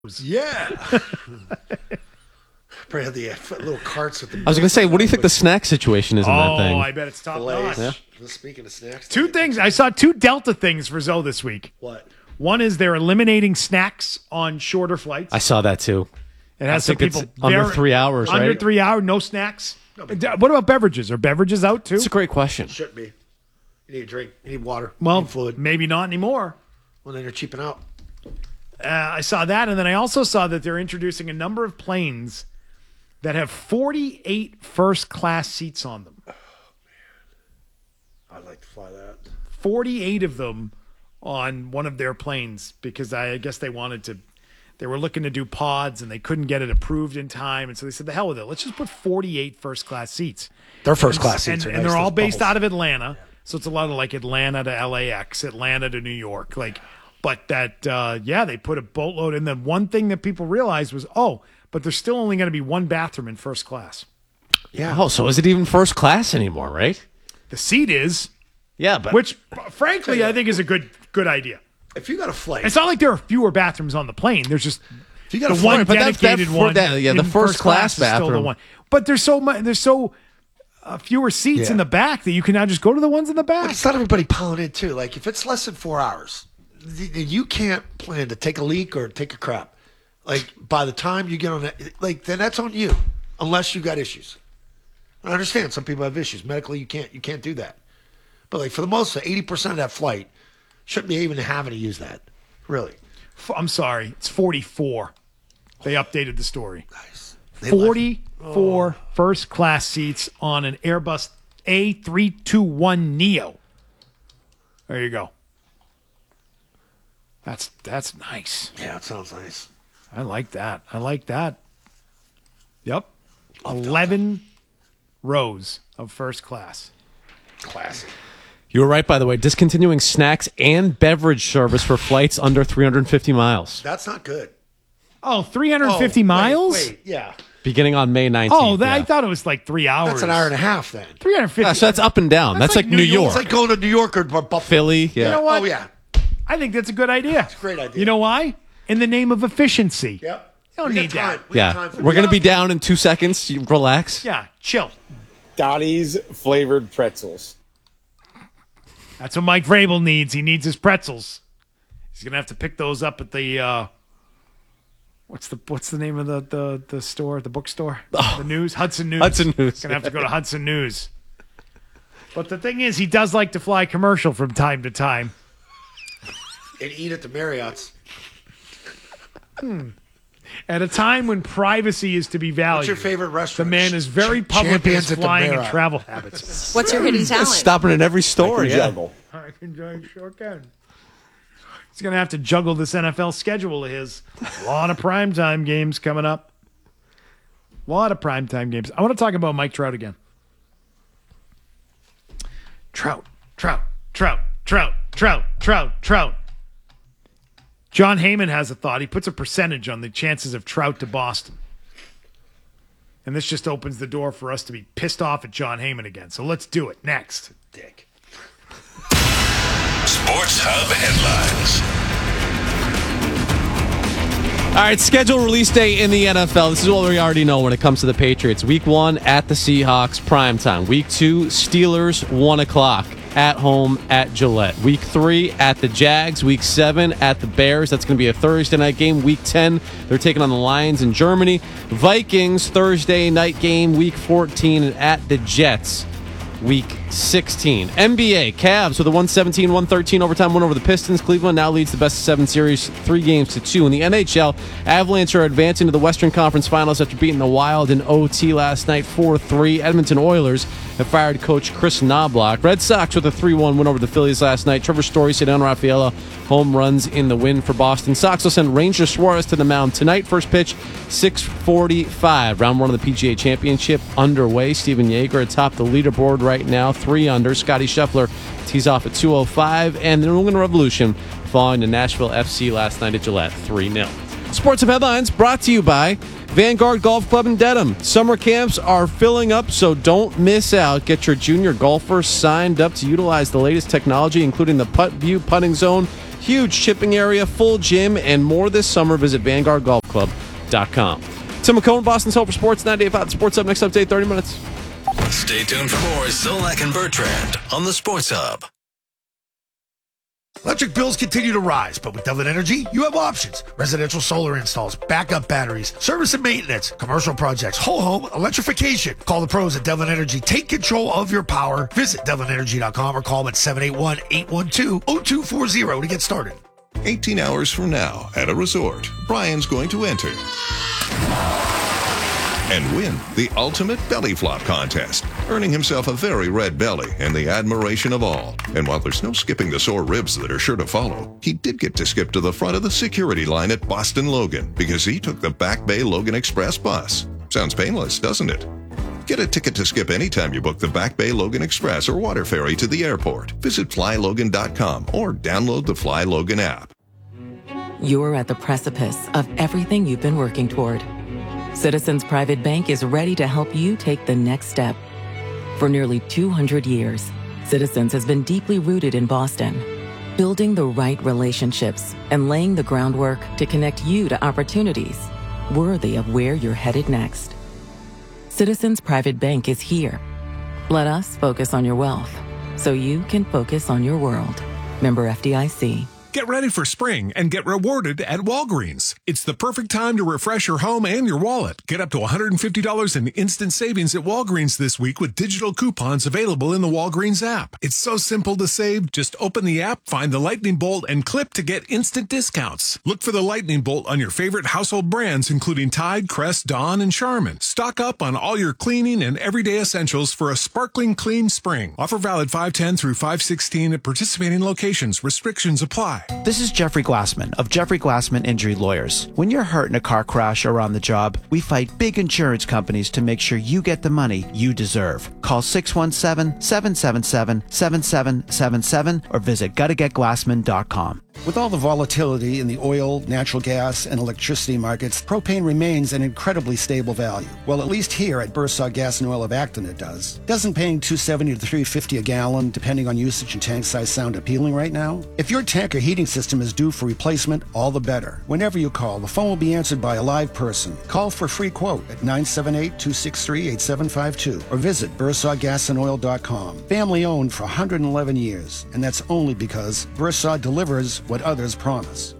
Yeah. Probably had the little carts with the. I was going to say, what do you think the snack situation is in that thing? Oh, I bet it's top notch. Yeah. Speaking of snacks. Two things. I saw two Delta things for Zoe this week. What? One is they're eliminating snacks on shorter flights. I saw that too. It has some people under 3 hours, right? Under 3 hours, no snacks. What about beverages? Are beverages out too? That's a great question. Shouldn't be. You need a drink. You need water. Well, you need fluid. Maybe not anymore. Well, then you're cheaping out. I saw that, and then I also saw that they're introducing a number of planes that have 48 first-class seats on them. Oh, man. I'd like to fly that. 48 of them on one of their planes because I guess they were looking to do pods, and they couldn't get it approved in time, and so they said, the hell with it. Let's just put 48 first-class seats. Their first-class seats and they're all based out of Atlanta, so it's a lot of like Atlanta to LAX, Atlanta to New York, But that, they put a boatload. And then one thing that people realized was, but there's still only going to be one bathroom in first class. Yeah. Oh, so is it even first class anymore, right? The seat is. Yeah, but. Which, frankly, I think is a good idea. If you got a flight. It's not like there are fewer bathrooms on the plane. There's just if you got the one but dedicated one. The first class bathroom. Is still the one. But there's so fewer seats in the back that you can now just go to the ones in the back. But it's not everybody piling in, too. Like, if it's less than 4 hours, you can't plan to take a leak or take a crap. Like, by the time you get on that, then that's on you, unless you got issues. I understand some people have issues. Medically, you can't do that. But, for the most, 80% of that flight shouldn't be even having to use that, really. I'm sorry. It's 44. They updated the story. Nice. 44 first-class seats on an Airbus A321neo. There you go. That's nice. Yeah, it sounds nice. I like that. Yep. 11 rows of first class. Classic. You were right, by the way. Discontinuing snacks and beverage service for flights under 350 miles. That's not good. Oh, 350 miles? Wait, yeah. Beginning on May 19th. Oh, I thought it was like 3 hours. That's an hour and a half then. 350. Yeah, so that's up and down. That's like New York. It's like going to New York or Buffalo. Philly. Yeah. You know what? Oh, yeah. I think that's a good idea. It's a great idea. You know why? In the name of efficiency. Yep. You don't need that. We're going to be down in 2 seconds. You relax. Yeah, chill. Dottie's flavored pretzels. That's what Mike Vrabel needs. He needs his pretzels. He's going to have to pick those up at the what's the name of the store, the bookstore? The News? Hudson News. Hudson News. Going to have to go to Hudson News. But the thing is, he does like to fly commercial from time to time. And eat at the Marriott's. At a time when privacy is to be valued. What's your favorite restaurant? The man is very public in his Champions at the flying and Marriott. travel habits. What's your hidden talent? Stopping at every store. Yeah. Juggle. I can sure can. He's going to have to juggle this NFL schedule of his. A lot of primetime games coming up. A lot of primetime games. I want to talk about Mike Trout again. Trout. John Heyman has a thought. He puts a percentage on the chances of Trout to Boston. And this just opens the door for us to be pissed off at John Heyman again. So let's do it. Next. Dick. Sports Hub headlines. All right, schedule release day in the NFL. This is what we already know when it comes to the Patriots. Week 1 at the Seahawks, primetime. Week 2, Steelers, 1 o'clock. At home at Gillette. Week 3 at the Jags. Week 7 at the Bears. That's going to be a Thursday night game. Week 10, they're taking on the Lions in Germany. Vikings, Thursday night game. Week 14 and at the Jets. Week 16. NBA, Cavs with a 117-113 overtime win over the Pistons. Cleveland now leads the best of 7 series 3-2. In the NHL, Avalanche are advancing to the Western Conference Finals after beating the Wild in OT last night 4-3. Edmonton Oilers have fired coach Chris Knobloch. Red Sox with a 3-1 win over the Phillies last night. Trevor Story, Cedeno Rafaela, home runs in the win for Boston. Sox will send Ranger Suarez to the mound tonight. First pitch, 6:45. Round 1 of the PGA Championship underway. Steven Yeager atop the leaderboard right now, 3 under. Scotty Scheffler tees off at 2:05. And the New England Revolution falling to Nashville FC last night at Gillette, 3-0. Sports of Headlines brought to you by Vanguard Golf Club in Dedham. Summer camps are filling up, so don't miss out. Get your junior golfers signed up to utilize the latest technology, including the Putt View putting zone Huge shipping area, full gym, and more this summer. Visit VanguardGolfClub.com. Tim McCone, Boston Silver Sports, 98.5 Sports Hub. Next update, 30 minutes. Stay tuned for more Zolak and Bertrand on the Sports Hub. Electric bills continue to rise, but with Devlin Energy, you have options. Residential solar installs, backup batteries, service and maintenance, commercial projects, whole home electrification. Call the pros at Devlin Energy. Take control of your power. Visit DevlinEnergy.com or call them at 781-812-0240 to get started. 18 hours from now at a resort, Brian's going to enter and win the ultimate belly flop contest, earning himself a very red belly and the admiration of all. And while there's no skipping the sore ribs that are sure to follow, he did get to skip to the front of the security line at Boston Logan because he took the Back Bay Logan Express bus. Sounds painless, doesn't it? Get a ticket to skip anytime you book the Back Bay Logan Express or water ferry to the airport. Visit flylogan.com or download the Fly Logan app. You're at the precipice of everything you've been working toward. Citizens Private Bank is ready to help you take the next step. For nearly 200 years, Citizens has been deeply rooted in Boston, building the right relationships and laying the groundwork to connect you to opportunities worthy of where you're headed next. Citizens Private Bank is here. Let us focus on your wealth so you can focus on your world. Member FDIC. Get ready for spring and get rewarded at Walgreens. It's the perfect time to refresh your home and your wallet. Get up to $150 in instant savings at Walgreens this week with digital coupons available in the Walgreens app. It's so simple to save. Just open the app, find the Lightning Bolt, and clip to get instant discounts. Look for the Lightning Bolt on your favorite household brands, including Tide, Crest, Dawn, and Charmin. Stock up on all your cleaning and everyday essentials for a sparkling clean spring. Offer valid 5/10 through 5/16 at participating locations. Restrictions apply. This is Jeffrey Glassman of Jeffrey Glassman Injury Lawyers. When you're hurt in a car crash or on the job, we fight big insurance companies to make sure you get the money you deserve. Call 617-777-7777 or visit gottagetglassman.com. With all the volatility in the oil, natural gas, and electricity markets, propane remains an incredibly stable value. Well, at least here at Bursaw Gas and Oil of Acton it does. Doesn't paying $2.70 to $3.50 a gallon, depending on usage and tank size, sound appealing right now? If your tank or heating system is due for replacement, all the better. Whenever you call, the phone will be answered by a live person. Call for a free quote at 978-263-8752 or visit bursawgasanoil.com. Family owned for 111 years, and that's only because Bursaw delivers what others promise.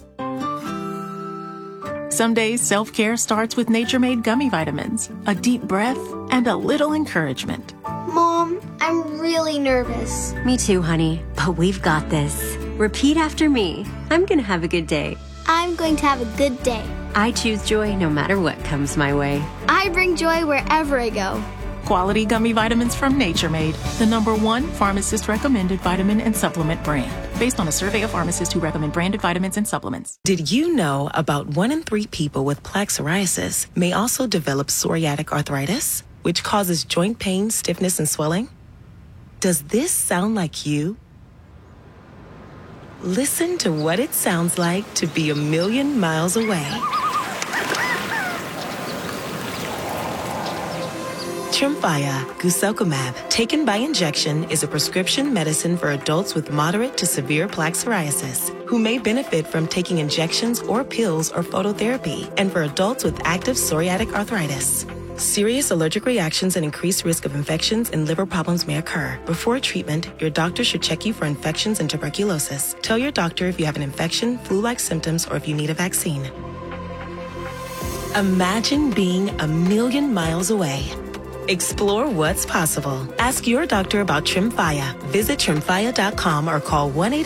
Some days self-care starts with Nature-Made gummy vitamins, a deep breath, and a little encouragement. Mom, I'm really nervous. Me too, honey, but we've got this. Repeat after me. I'm gonna have a good day. I'm going to have a good day. I choose joy no matter what comes my way. I bring joy wherever I go. Quality gummy vitamins from Nature-Made, the #1 pharmacist-recommended vitamin and supplement brand, based on a survey of pharmacists who recommend branded vitamins and supplements. Did you know about 1 in 3 people with plaque psoriasis may also develop psoriatic arthritis, which causes joint pain, stiffness, and swelling? Does this sound like you? Listen to what it sounds like to be a million miles away. Tremfya guselkumab, taken by injection, is a prescription medicine for adults with moderate to severe plaque psoriasis who may benefit from taking injections or pills or phototherapy, and for adults with active psoriatic arthritis. Serious allergic reactions and increased risk of infections and liver problems may occur. Before treatment, your doctor should check you for infections and tuberculosis. Tell your doctor if you have an infection, flu-like symptoms, or if you need a vaccine. Imagine being a million miles away. Explore what's possible. Ask your doctor about Tremfya. Visit Tremfya.com or call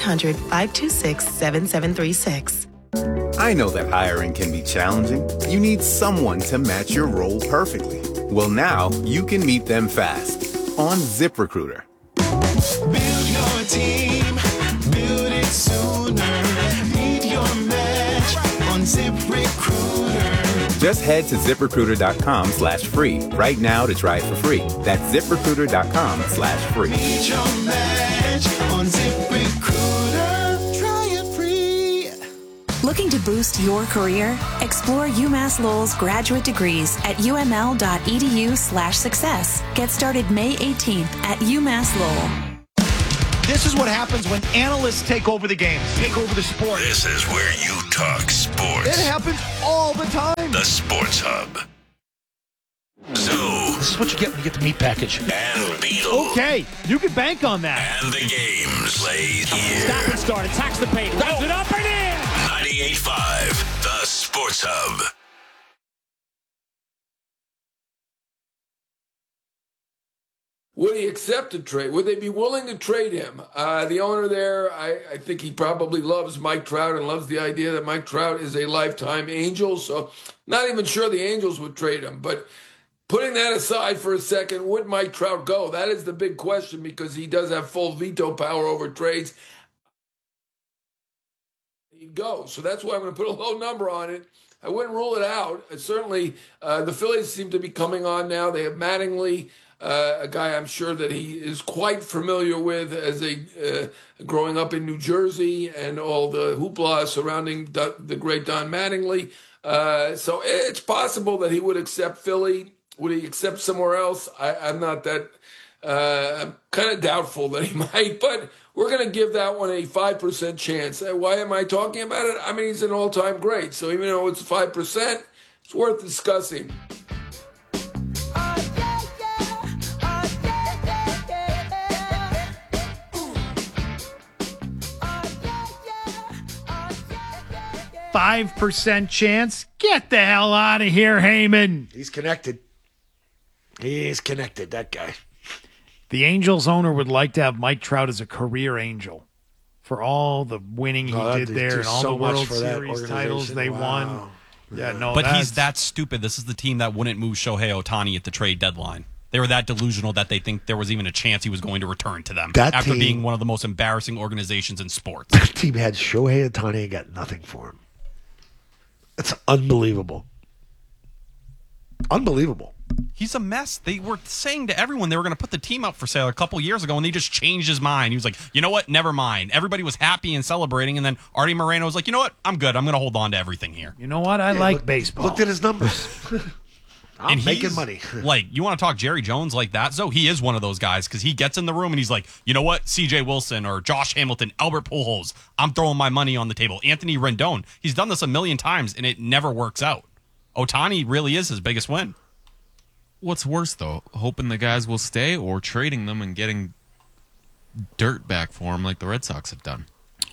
1-800-526-7736. I know that hiring can be challenging. You need someone to match your role perfectly. Well, now you can meet them fast on ZipRecruiter. Build your team, build it sooner. Meet your match on ZipRecruiter. Just head to ZipRecruiter.com/free right now to try it for free. That's ZipRecruiter.com/free. Meet your match on ZipRecruiter. Try it free. Looking to boost your career? Explore UMass Lowell's graduate degrees at uml.edu/success. Get started May 18th at UMass Lowell. This is what happens when analysts take over the games, take over the sport. This is where you talk sports. It happens all the time. The Sports Hub. So, This is what you get when you get the meat package. and Beetle. Okay, you can bank on that. And the games played here. Stop and start. Attacks the paint. Runs it up and in. 98.5, the Sports Hub. Would he accept a trade? Would they be willing to trade him? The owner there, I think he probably loves Mike Trout and loves the idea that Mike Trout is a lifetime Angel. So not even sure the Angels would trade him. But putting that aside for a second, would Mike Trout go? That is the big question because he does have full veto power over trades. He'd go. So that's why I'm going to put a low number on it. I wouldn't rule it out. Certainly, the Phillies seem to be coming on now. They have Mattingly, a guy I'm sure that he is quite familiar with as a growing up in New Jersey and all the hoopla surrounding the great Don Mattingly. So it's possible that he would accept Philly. Would he accept somewhere else? I'm not that. I'm kind of doubtful that he might, but we're going to give that one a 5% chance. Why am I talking about it? I mean, he's an all-time great. So even though it's 5%, it's worth discussing. %5 chance. Get the hell out of here, Heyman. He's connected. He's connected, that guy. The Angels owner would like to have Mike Trout as a career Angel for all the winning he did there and all the World Series titles they won. Yeah, no, but he's that stupid. This is the team that wouldn't move Shohei Ohtani at the trade deadline. They were that delusional that they think there was even a chance he was going to return to them after being one of the most embarrassing organizations in sports. That team had Shohei Ohtani and got nothing for him. It's unbelievable. Unbelievable. He's a mess. They were saying to everyone they were going to put the team up for sale a couple years ago, and they just changed his mind. He was like, you know what? Never mind. Everybody was happy and celebrating, and then Artie Moreno was like, you know what? I'm good. I'm going to hold on to everything here. You know what? I like baseball. Looked at his numbers. I'm making he's, money. Like, you want to talk Jerry Jones like that? So he is one of those guys because he gets in the room and he's like, you know what? CJ Wilson or Josh Hamilton, Albert Pujols, I'm throwing my money on the table. Anthony Rendon, he's done this a million times and it never works out. Ohtani really is his biggest win. What's worse, though, hoping the guys will stay or trading them and getting dirt back for them like the Red Sox have done?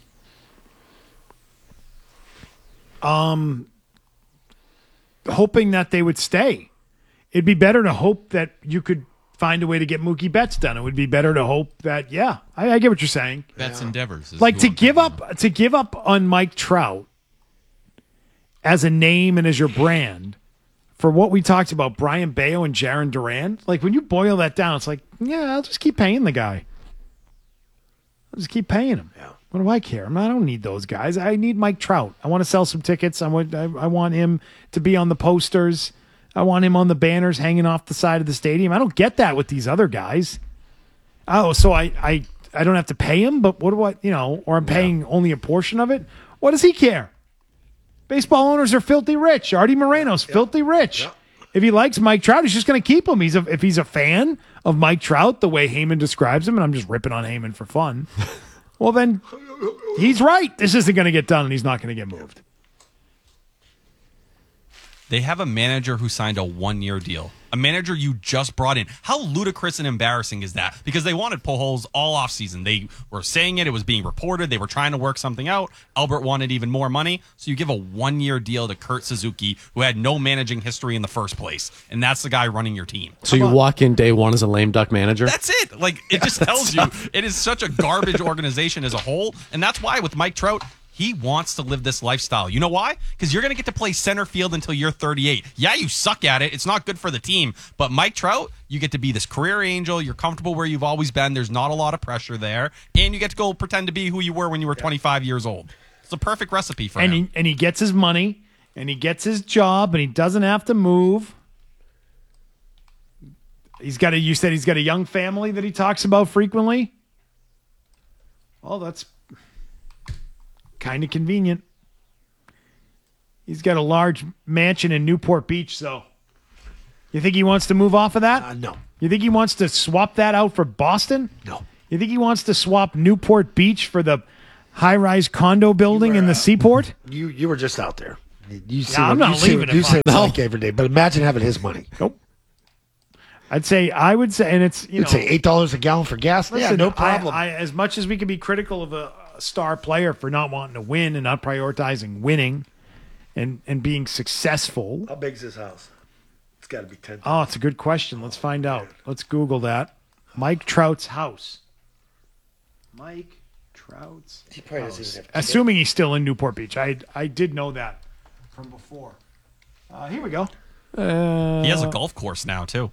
Hoping that they would stay. It'd be better to hope that you could find a way to get Mookie Betts done. It would be better to hope that, I get what you're saying. Betts endeavors. Like to give up on Mike Trout as a name and as your brand for what we talked about, Brian Bayo and Jaron Duran. Like when you boil that down, it's like, I'll just keep paying the guy. I'll just keep paying him. Yeah. What do I care? I don't need those guys. I need Mike Trout. I want to sell some tickets. I want him to be on the posters. I want him on the banners hanging off the side of the stadium. I don't get that with these other guys. Oh, so I don't have to pay him, but what do I, or I'm paying only a portion of it? What does he care? Baseball owners are filthy rich. Artie Moreno's filthy rich. If he likes Mike Trout, he's just going to keep him. If he's a fan of Mike Trout, the way Heyman describes him, and I'm just ripping on Heyman for fun, well, then he's right. This isn't going to get done, and he's not going to get moved. They have a manager who signed a 1-year deal. A manager you just brought in. How ludicrous and embarrassing is that? Because they wanted Pujols all offseason. They were saying it. It was being reported. They were trying to work something out. Albert wanted even more money. So you give a 1-year deal to Kurt Suzuki, who had no managing history in the first place. And that's the guy running your team. So you walk in day one as a lame duck manager? That's it. Like, it just tells you it is such a garbage organization as a whole. And that's why with Mike Trout, he wants to live this lifestyle. You know why? Because you're going to get to play center field until you're 38. Yeah, you suck at it. It's not good for the team. But Mike Trout, you get to be this career angel. You're comfortable where you've always been. There's not a lot of pressure there. And you get to go pretend to be who you were when you were 25 years old. It's a perfect recipe for him. And he gets his money, and he gets his job, and he doesn't have to move. You said he's got a young family that he talks about frequently? Well, that's kind of convenient. He's got a large mansion in Newport Beach, so you think he wants to move off of that? No. You think he wants to swap that out for Boston? No. You think he wants to swap Newport Beach for the high-rise condo building in the seaport? You were just out there. You see I'm what, not you see leaving what you if say I- it's like every day, but imagine having his money. Nope. I would say, and it's, You'd say $8 a gallon for gas. Listen, yeah, no problem. As much as we can be critical of a star player for not wanting to win and not prioritizing winning and being successful. How big's this house? It's got to be 10. Oh, it's a good question. Let's find out. Let's Google that. Mike Trout's house. Mike Trout's He probably house. doesn't even have to Assuming he's still in Newport Beach. I did know that from before. Here we go. He has a golf course now, too.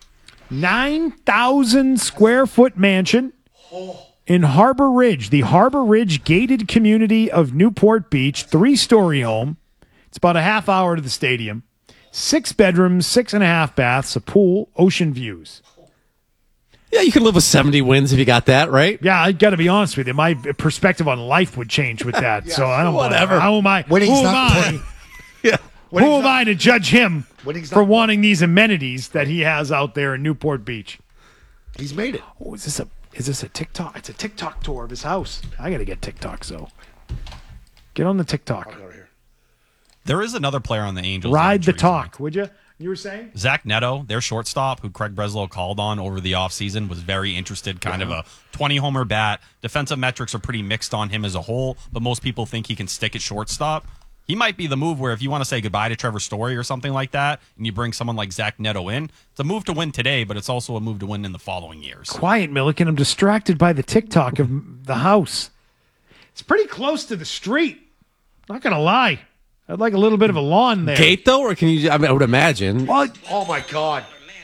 9,000 square foot mansion in Harbor Ridge, the Harbor Ridge gated community of Newport Beach, 3-story home. It's about a half hour to the stadium. 6 bedrooms, 6.5 baths, a pool, ocean views. Yeah, you could live with 70 wins if you got that, right? Yeah, I got to be honest with you. My perspective on life would change with that. Yeah, so I don't whatever. How am I? Winning's who am not I? important. Yeah. Who am I to judge him Winning's for not- wanting these amenities that he has out there in Newport Beach? He's made it. Oh, is this a TikTok? It's a TikTok tour of his house. I got to get TikTok, so get on the TikTok. There is another player on the Angels. Ride the talk, would you? You were saying? Zach Neto, their shortstop, who Craig Breslow called on over the offseason, was very interested. Kind of a 20-homer bat. Defensive metrics are pretty mixed on him as a whole, but most people think he can stick at shortstop. He might be the move where if you want to say goodbye to Trevor Story or something like that, and you bring someone like Zach Neto in, it's a move to win today, but it's also a move to win in the following years. Quiet, Milliken. I'm distracted by the TikTok of the house. It's pretty close to the street. Not going to lie. I'd like a little bit of a lawn there. Gate, though? Or can you, I would imagine. What? Oh, my God.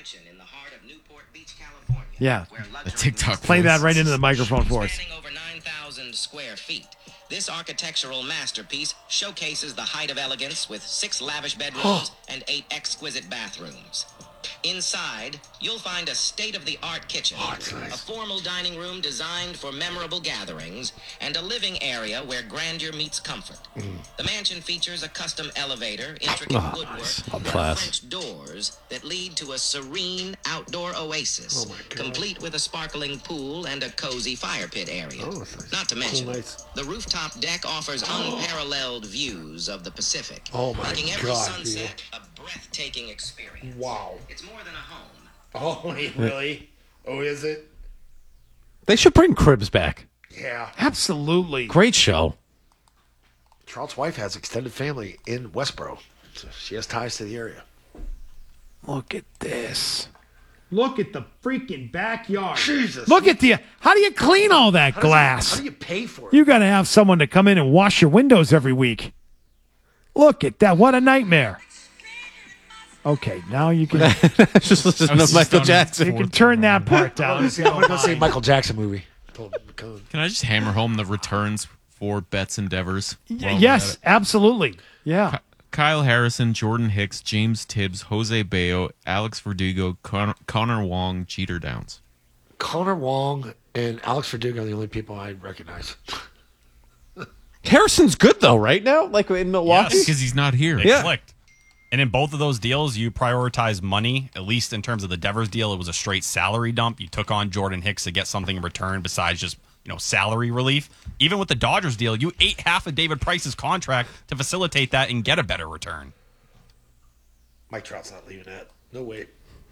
Yeah. The TikTok. Play that voice. right into the microphone for us. Over 9,000 square feet. This architectural masterpiece showcases the height of elegance with 6 lavish bedrooms and 8 exquisite bathrooms. Inside, you'll find a state-of-the-art kitchen, a formal dining room designed for memorable gatherings, and a living area where grandeur meets comfort. The mansion features a custom elevator, intricate woodwork, and French doors that lead to a serene outdoor oasis, complete with a sparkling pool and a cozy fire pit area. Not to mention, the rooftop deck offers unparalleled views of the Pacific, Oh, my making every God, sunset a breathtaking experience. Wow. It's more than a home. Oh, really? Oh, is it? They should bring Cribs back. Yeah. Absolutely. Great show. Trout's wife has extended family in Westboro, so she has ties to the area. Look at this. Look at the freaking backyard. Jesus. Look at the. How do you clean all that glass? How do you pay for it? You got to have someone to come in and wash your windows every week. Look at that. What a nightmare. Okay, now you can. Just listen to Michael Jackson. You can turn that part I'm down. going to go see a Michael Jackson movie. Can I just hammer home the returns for Betts Endeavors? Yes, absolutely. Yeah. Kyle Harrison, Jordan Hicks, James Tibbs, Jose Bayo, Alex Verdugo, Connor Wong, Jeter Downs. Connor Wong and Alex Verdugo are the only people I recognize. Harrison's good, though, right now? Like in Milwaukee? Yes, because he's not here. They clicked. And in both of those deals, you prioritize money. At least in terms of the Devers deal, it was a straight salary dump. You took on Jordan Hicks to get something in return besides just salary relief. Even with the Dodgers deal, you ate half of David Price's contract to facilitate that and get a better return. Mike Trout's not leaving that. No way.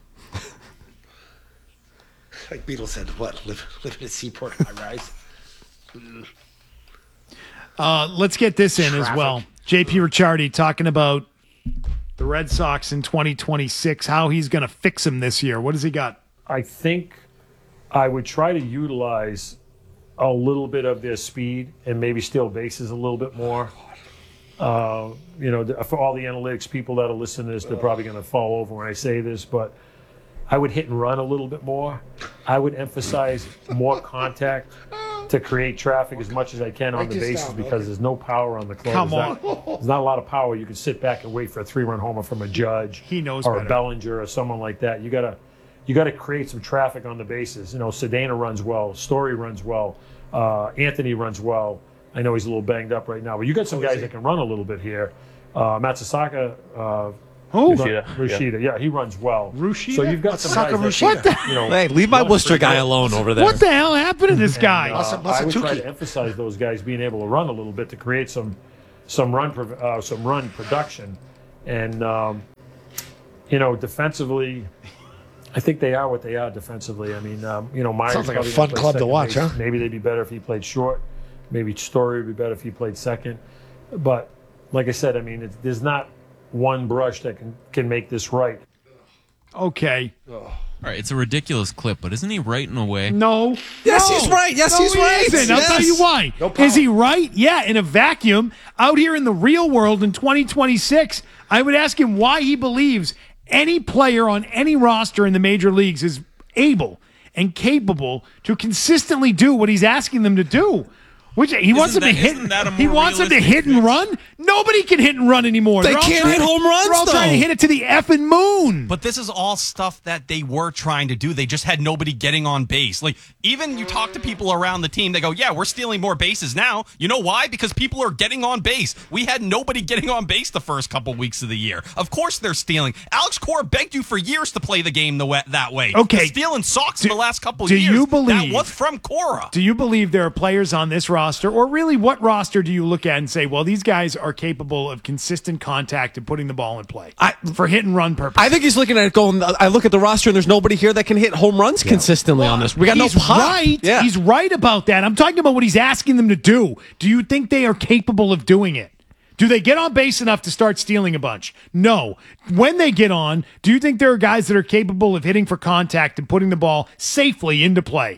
Like Beatles said, what? Live in a seaport high rise? Let's get this in as Traffic. well. JP Ricciardi talking about the Red Sox in 2026, how he's going to fix them this year. What has he got? I think I would try to utilize a little bit of their speed and maybe steal bases a little bit more. For all the analytics people that are listening to this, they're probably going to fall over when I say this, but I would hit and run a little bit more. I would emphasize more contact to create traffic as much as I can on Write the this bases down, because okay. there's no power on the club. Come There's not a lot of power. You can sit back and wait for a 3-run homer from a Judge He knows or better. a Bellinger or someone like that. You gotta create some traffic on the bases. Sedana runs well, Story runs well, Anthony runs well. I know he's a little banged up right now, but you got some guys that can run a little bit here. Matsusaka Who? Rashida. Yeah, he runs well. Rushida? So you've got some guys What the? Hey, leave my Worcester guy alone over there. What the hell happened to this guy? I would try to emphasize those guys being able to run a little bit to create some run production, and defensively, I think they are what they are defensively. I mean, Myers Sounds like a probably fun gonna play club to second watch, base. huh? Maybe they'd be better if he played short. Maybe Story would be better if he played second. But like I said, I mean, there's not one brush that can make this right. Okay. All right, it's a ridiculous clip, but isn't he right in a way? No. Yes, No. he's right. Yes, No, he's he right. isn't. I'll Yes. tell you why. Is he right? Yeah, in a vacuum, out here in the real world in 2026, I would ask him why he believes any player on any roster in the major leagues is able and capable to consistently do what he's asking them to do. Which he wants them to hit. He wants them to hit and run. Nobody can hit and run anymore. They They're all can't trying hit to- home runs, They're all trying to though. hit it to the effing moon. But this is all stuff that they were trying to do. They just had nobody getting on base. Like, even you talk to people around the team, they go, yeah, we're stealing more bases now. You know why? Because people are getting on base. We had nobody getting on base the first couple weeks of the year. Of course they're stealing. Alex Cora begged you for years to play the game that way. Okay. The stealing socks in the last couple do years. you believe- that was from Cora? Do you believe there are players on this roster, or really what roster do you look at and say, well, these guys are capable of consistent contact and putting the ball in play for hit and run purposes? I think he's looking at it going, I look at the roster and there's nobody here that can hit home runs consistently on this. We got no He's pop. right. Yeah. He's right about that. I'm talking about what he's asking them to do. Do you think they are capable of doing it? Do they get on base enough to start stealing a bunch? No. When they get on, do you think there are guys that are capable of hitting for contact and putting the ball safely into play?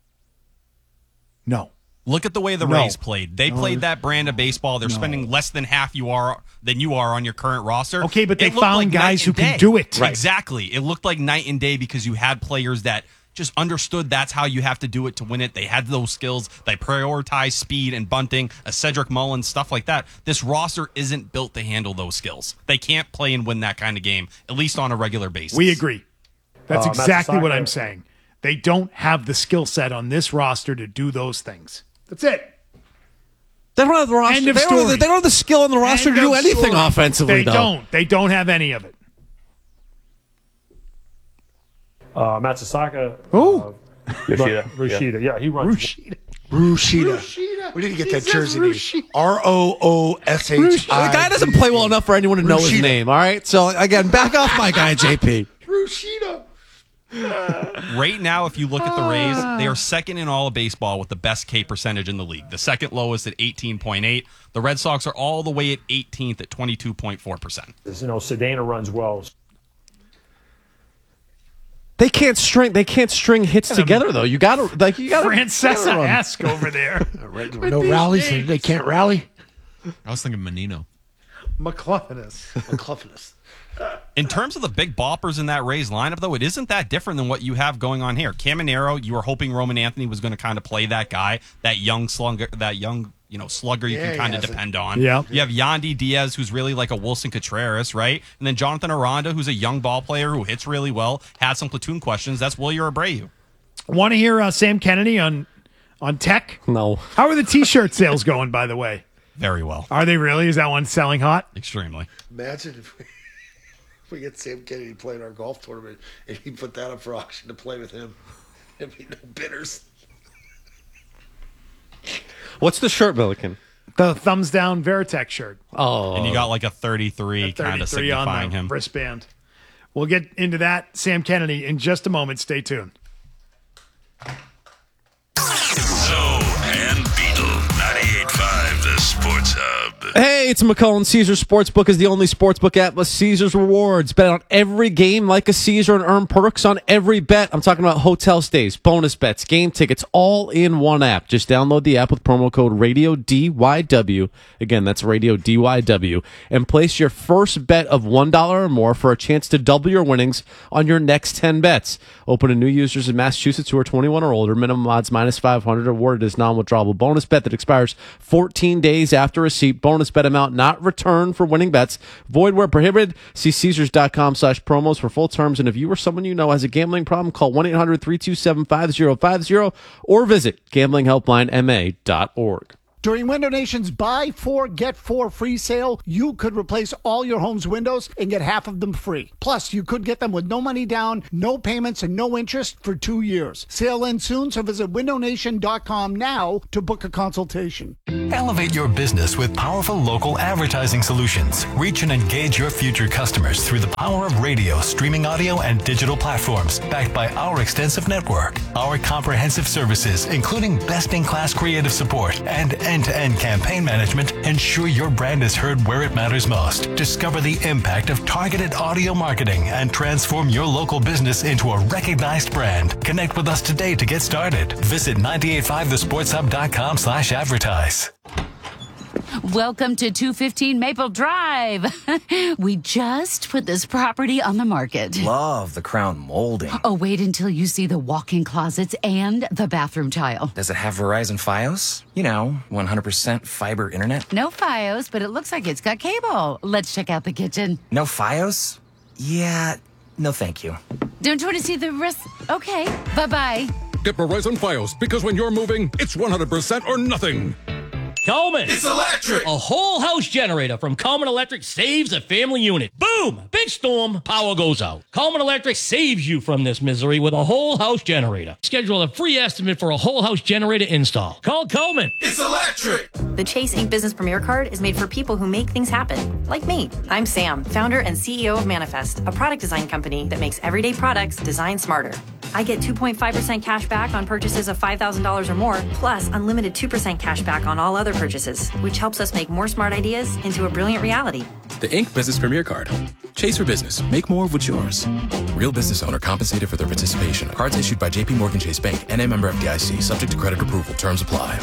No. Look at the way the Rays played. They played that brand of baseball. They're spending less than half than you are on your current roster. Okay, but they It looked found like guys night who and can day. do it. Right. Exactly. It looked like night and day because you had players that just understood that's how you have to do it to win it. They had those skills. They prioritized speed and bunting, a Cedric Mullins, stuff like that. This roster isn't built to handle those skills. They can't play and win that kind of game, at least on a regular basis. We agree. That's exactly what Matsuzaka- I'm saying. They don't have the skill set on this roster to do those things. That's it. They don't have the roster. End of they story. don't have the skill on the roster End to do of anything story. offensively, They though. don't. They don't have any of it. Matsusaka. Who? Rashida. Yeah, he runs. Rushida. We need to get that jersey name. ROOSHI. The guy doesn't play well enough for anyone to know his Rushida. name, all right? So, again, back off my guy, JP. Rushida. Right now, if you look at the Rays, they are second in all of baseball with the best K percentage in the league. The second lowest at 18.8. The Red Sox are all the way at 18th at 22.4%. Sedana runs well. They can't string hits together, though. You got to Francesa-esque over there. No rallies. They can't rally. I was thinking Menino. McCluffinus. In terms of the big boppers in that Rays lineup, though, it isn't that different than what you have going on here. Caminero, you were hoping Roman Anthony was going to kind of play that guy, that young slugger, slugger you can kind of depend on. Yeah. You have Yandy Diaz, who's really like a Wilson Contreras, right? And then Jonathan Aranda, who's a young ball player who hits really well, had some platoon questions. That's Wilyer Abreu. Want to hear Sam Kennedy on tech? No. How are the T-shirt sales going, by the way? Very well. Are they really? Is that one selling hot? Extremely. Imagine if we get Sam Kennedy playing our golf tournament and he put that up for auction to play with him. There'd be no bidders. What's the shirt, Milliken? The thumbs down Veritech shirt. Oh. And you got like a 33 kind of 33 on signifying the him. wristband. We'll get into that, Sam Kennedy, in just a moment. Stay tuned. Zoe and Beetle, 98.5, the Sports Hub. Hey, it's McCullen. Caesars Sportsbook is the only sportsbook app with Caesars rewards. Bet on every game like a Caesar and earn perks on every bet. I'm talking about hotel stays, bonus bets, game tickets, all in one app. Just download the app with promo code RADIO-DYW. Again, that's Radio DYW. And place your first bet of $1 or more for a chance to double your winnings on your next 10 bets. Open to new users in Massachusetts who are 21 or older. Minimum odds minus 500. Awarded as non-withdrawable bonus bet that expires 14 days after receipt. Bonus bet amount not returned for winning bets. Void where prohibited. See Caesars.com/promos for full terms. And if you or someone you know has a gambling problem, call 1-800-327-5050 or visit gamblinghelplinema.org. During Window Nation's Buy 4, Get 4 free sale, you could replace all your home's windows and get half of them free. Plus, you could get them with no money down, no payments, and no interest for 2 years. Sale ends soon, so visit windownation.com now to book a consultation. Elevate your business with powerful local advertising solutions. Reach and engage your future customers through the power of radio, streaming audio, and digital platforms, backed by our extensive network. Our comprehensive services, including best-in-class creative support and end-to-end campaign management, ensure your brand is heard where it matters most. Discover the impact of targeted audio marketing and transform your local business into a recognized brand. Connect with us today to get started. Visit 985thesportshub.com/advertise. Welcome to 215 Maple Drive. We just put this property on the market. Love the crown molding. Oh, wait until you see the walk-in closets and the bathroom tile. Does it have Verizon Fios? 100% fiber internet? No Fios, but it looks like it's got cable. Let's check out the kitchen. No Fios? Yeah, no thank you. Don't you want to see the rest? Okay, bye-bye. Get Verizon Fios, because when you're moving, it's 100% or nothing. Coleman. It's electric. A whole house generator from Coleman Electric saves a family unit. Boom! Big storm, power goes out. Coleman Electric saves you from this misery with a whole house generator. Schedule a free estimate for a whole house generator install. Call Coleman. It's electric. The Chase Ink Business Premier Card is made for people who make things happen, like me. I'm Sam, founder and CEO of Manifest, a product design company that makes everyday products designed smarter. I get 2.5% cash back on purchases of $5,000 or more, plus unlimited 2% cash back on all other purchases, which helps us make more smart ideas into a brilliant reality. The Ink Business Premier Card. Chase for business. Make more of what's yours. Real business owner compensated for their participation. Cards issued by JP Morgan Chase Bank, NA member FDIC, subject to credit approval. Terms apply.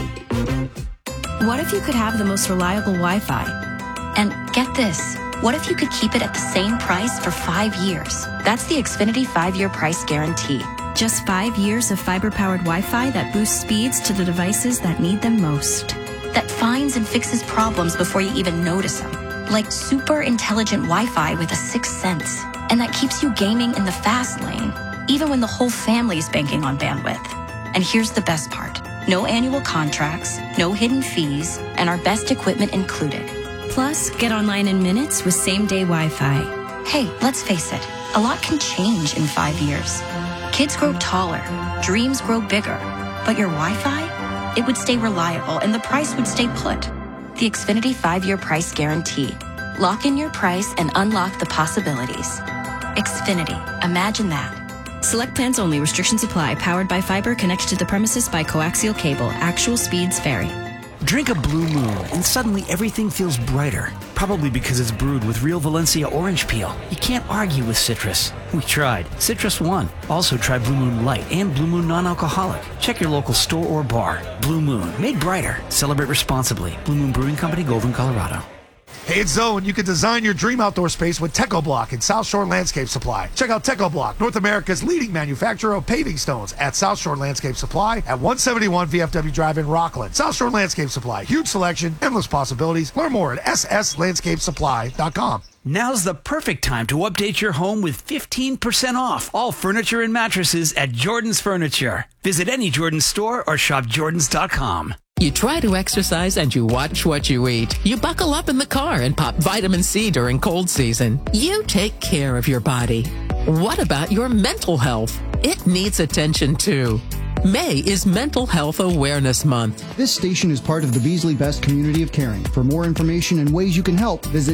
What if you could have the most reliable Wi-Fi? And get this, what if you could keep it at the same price for 5 years? That's the Xfinity 5-year price guarantee. Just 5 years of fiber-powered Wi-Fi that boosts speeds to the devices that need them most. That finds and fixes problems before you even notice them. Like super intelligent Wi-Fi with a sixth sense. And that keeps you gaming in the fast lane, even when the whole family is banking on bandwidth. And here's the best part. No annual contracts, no hidden fees, and our best equipment included. Plus, get online in minutes with same-day Wi-Fi. Hey, let's face it, a lot can change in 5 years. Kids grow taller, dreams grow bigger, but your Wi-Fi? It would stay reliable and the price would stay put. The Xfinity 5-year price guarantee. Lock in your price and unlock the possibilities. Xfinity, imagine that. Select plans only. Restrictions apply. Powered by fiber connected to the premises by coaxial cable. Actual speeds vary. Drink a Blue Moon and suddenly everything feels brighter. Probably because it's brewed with real Valencia orange peel. You can't argue with citrus. We tried. Citrus won. Also try Blue Moon Light and Blue Moon Non-Alcoholic. Check your local store or bar. Blue Moon, made brighter. Celebrate responsibly. Blue Moon Brewing Company, Golden, Colorado. Hey, it's Zoe, and you can design your dream outdoor space with TechoBlock and South Shore Landscape Supply. Check out TechoBlock, North America's leading manufacturer of paving stones, at South Shore Landscape Supply at 171 VFW Drive in Rockland. South Shore Landscape Supply, huge selection, endless possibilities. Learn more at sslandscapesupply.com. Now's the perfect time to update your home with 15% off all furniture and mattresses at Jordan's Furniture. Visit any Jordan's store or shop jordans.com. You try to exercise and you watch what you eat. You buckle up in the car and pop vitamin C during cold season. You take care of your body. What about your mental health? It needs attention too. May is Mental Health Awareness Month. This station is part of the Beasley Best community of caring. For more information and ways you can help, visit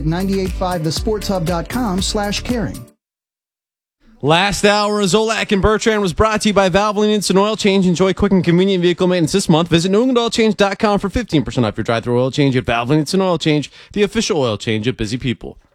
985thesportshub.com/caring. Last hour of Zolak and Bertrand was brought to you by Valvoline Instant Oil Change. Enjoy quick and convenient vehicle maintenance this month. Visit NewEnglandOilChange.com for 15% off your drive-through oil change at Valvoline Instant Oil Change, the official oil change of busy people.